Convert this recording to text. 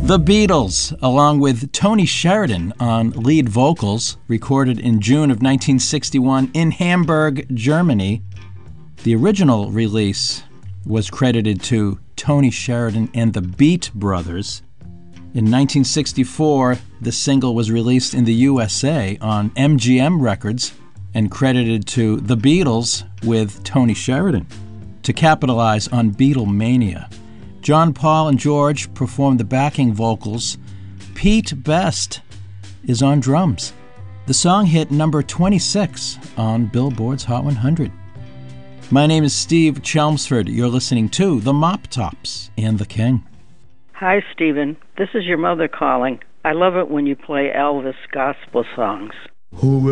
The Beatles, along with Tony Sheridan on lead vocals, recorded in June of 1961 in Hamburg, Germany. The original release was credited to Tony Sheridan and the Beat Brothers. In 1964, the single was released in the USA on MGM Records and credited to the Beatles with Tony Sheridan to capitalize on Beatlemania. John, Paul, and George performed the backing vocals. Pete Best is on drums. The song hit number 26 on Billboard's Hot 100. My name is Steve Chelmsford. You're listening to The Mop Tops and The King. Hi, Stephen. This is your mother calling. I love it when you play Elvis gospel songs.